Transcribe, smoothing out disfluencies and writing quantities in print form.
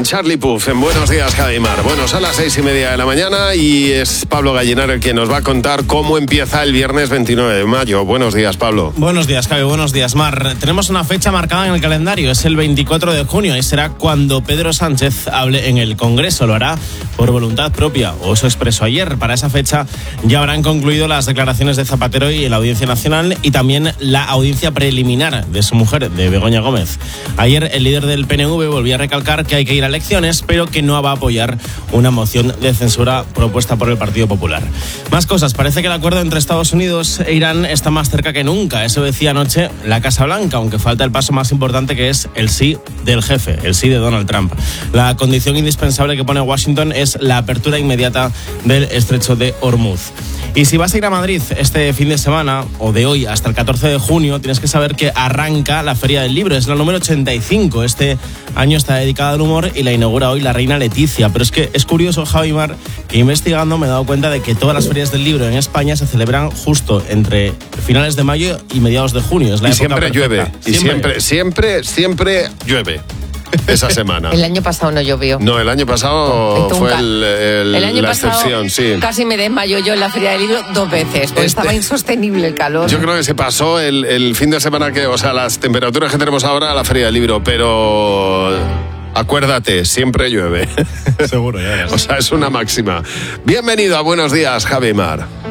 Charlie Puth en Buenos Días, Javimar. Bueno, son las 6:30 de la mañana y es Pablo Gallinar el que nos va a contar cómo empieza el viernes 29 de mayo. Buenos días, Pablo. Buenos días, Javi. Buenos días, Mar. Tenemos una fecha marcada en el calendario. Es el 24 de junio y será cuando Pedro Sánchez hable en el Congreso. Lo hará por voluntad propia, o eso expresó ayer. Para esa fecha ya habrán concluido las declaraciones de Zapatero y la Audiencia Nacional y también la audiencia preliminar de su mujer, de Begoña Gómez. Ayer el líder del PNV volvía a recalcar que hay que ir a elecciones, pero que no va a apoyar una moción de censura propuesta por el Partido Popular. Más cosas. Parece que el acuerdo entre Estados Unidos e Irán está más cerca que nunca. Eso decía anoche la Casa Blanca, aunque falta el paso más importante, que es el sí del jefe, el sí de Donald Trump. La condición indispensable que pone Washington es la apertura inmediata del estrecho de Hormuz. Y si vas a ir a Madrid este fin de semana, o de hoy hasta el 14 de junio, tienes que saber que arranca la Feria del Libro. Es la número 85. Este año está dedicada al humor y la inaugura hoy la reina Leticia. Pero es que es curioso, Javimar, que investigando me he dado cuenta de que todas las ferias del libro en España se celebran justo entre finales de mayo y mediados de junio. Es la y época siempre perfecta. llueve. Y siempre llueve. Esa semana. El año pasado no llovió. No, el año pasado fue el año la pasado excepción, sí. Casi me desmayo yo en la Feria del Libro 2 veces, porque estaba insostenible el calor. Yo creo que se pasó el fin de semana las temperaturas que tenemos ahora a la Feria del Libro, pero acuérdate, siempre llueve. Seguro, ya. O sea, es una máxima. Bienvenido a Buenos Días, Javimar.